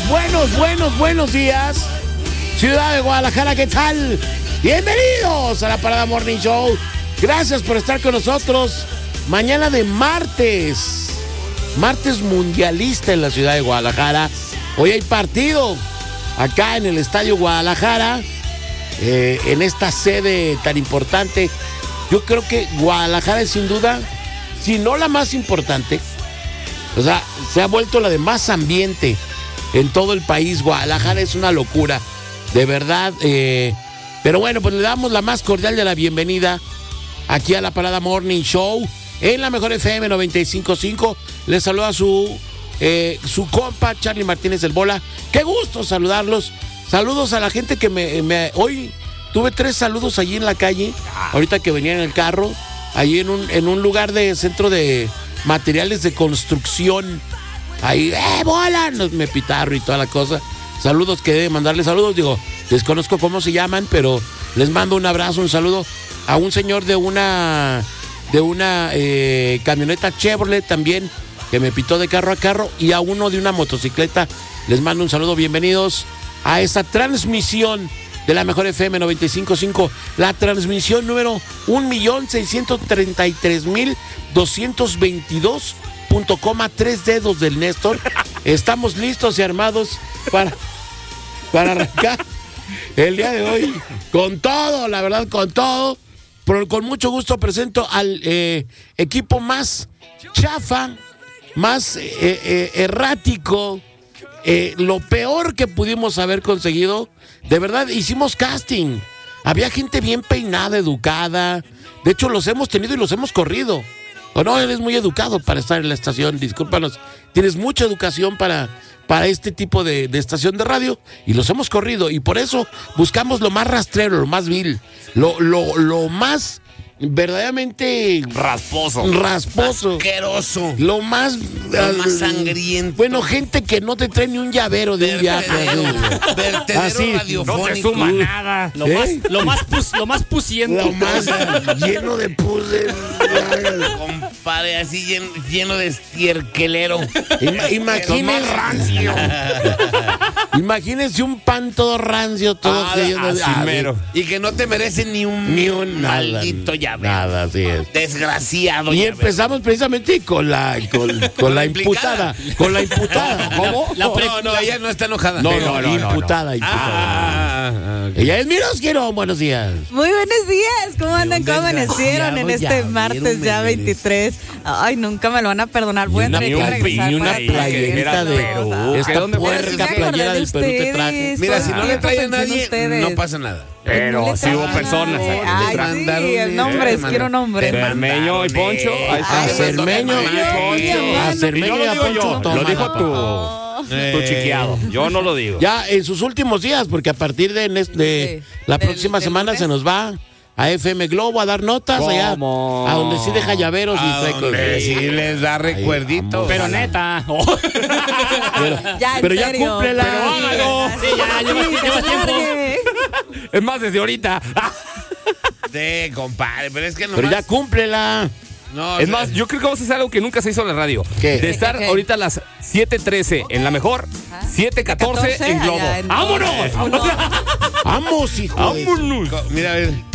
buenos días. Ciudad de Guadalajara, ¿qué tal? Bienvenidos a la Parada Morning Show. Gracias por estar con nosotros. Mañana de martes mundialista en la ciudad de Guadalajara. Hoy hay partido acá en el Estadio Guadalajara, en esta sede tan importante. Yo creo que Guadalajara es sin duda, si no la más importante, o sea, se ha vuelto la de más ambiente en todo el país. Guadalajara es una locura, de verdad. Pero bueno, pues le damos la más cordial de la bienvenida aquí a la Parada Morning Show en la mejor FM 95.5. Les saluda su compa Charlie Martínez del Bola. Qué gusto saludarlos. Saludos a la gente que hoy tuve 3 saludos allí en la calle, ahorita que venía en el carro, allí en un lugar de centro de materiales de construcción. Ahí, Bola, me pitaron y toda la cosa. Saludos, que debe mandarle saludos. Digo, desconozco cómo se llaman, pero les mando un abrazo, un saludo a un señor de una camioneta Chevrolet también, que me pitó de carro a carro, y a uno de una motocicleta. Les mando un saludo, bienvenidos a esta transmisión de la mejor FM 95.5, la transmisión número 1,633,222.3 dedos del Néstor. Estamos listos y armados para arrancar el día de hoy con todo, la verdad, con todo. Pero con mucho gusto presento al equipo más chafa, más errático, lo peor que pudimos haber conseguido. De verdad, hicimos casting. Había gente bien peinada, educada. De hecho, los hemos tenido y los hemos corrido. O no, eres muy educado para estar en la estación, discúlpanos. Tienes mucha educación para este tipo de estación de radio, y los hemos corrido. Y por eso buscamos lo más rastrero, lo más vil, lo más verdaderamente rasposo, asqueroso, lo más sangriento. Bueno, gente que no te trae ni un llavero de un viaje. Vertedero radiofónico. No te suma nada. Lo más pusiento. Lo más lleno de pus. Compadre, así lleno de estierquelero. Imagínense rancio. Imagínense un pan todo rancio, todo mero. Y que no te merece ni un maldito llave. Nada, así es. Desgraciado. Y empezamos precisamente con la imputada. Con la imputada. ¿Cómo? No, ella no está enojada. No, imputada. Ella es Mirosquero. Buenos días. Muy buenos días. ¿Cómo andan? ¿Cómo amanecieron en este martes ya 23? Ay, nunca me lo van a perdonar. Voy a tener que regresar. Ni una playerita de esta puerca playera del Perú te traje. Mira, si no le trae a nadie, no pasa nada. Pero si hubo personas. Ay, sí, nombres, quiero nombres. Cermeño y Poncho. A Cermeño y a Poncho. Lo dijo tu chiqueado. Yo no lo digo. Ya en sus últimos días, porque a partir de la próxima semana se nos va a FM Globo a dar notas. ¿Cómo? Allá, a donde sí deja llaveros y trae cosas. Sí les da recuerditos. Pero neta. Pero ya cúmplela. Pero hágalo. Sí, ya llevas tiempo. Es más, desde ahorita. Sí, compadre, pero es que no. Pero ya cúmplela. No, es más, yo creo que vamos a hacer algo que nunca se hizo en la radio. ¿Qué? De estar ahorita a las 7:13 en la mejor, 7:14 en Globo. ¡Vámonos! ¡Vamos, hijo! ¡Vámonos! Mira, a ver.